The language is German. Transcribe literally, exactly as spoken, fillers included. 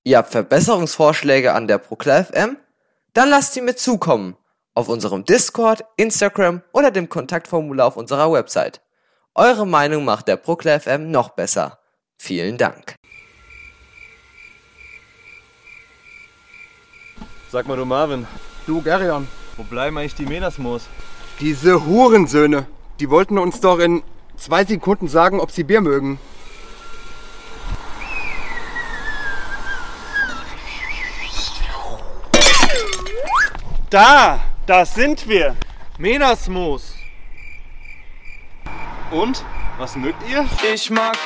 Ihr habt Verbesserungsvorschläge an der Procla F M? Dann lasst sie mir zukommen. Auf unserem Discord, Instagram oder dem Kontaktformular auf unserer Website. Eure Meinung macht der Procla F M noch besser. Vielen Dank. Sag mal du Marvin, Du, Gerion. wo bleiben eigentlich die Menasmoos? Diese Hurensöhne, die wollten uns doch in zwei Sekunden sagen, ob sie Bier mögen. Da, da sind wir. Menasmoos! Und? Was mögt ihr? Ich mag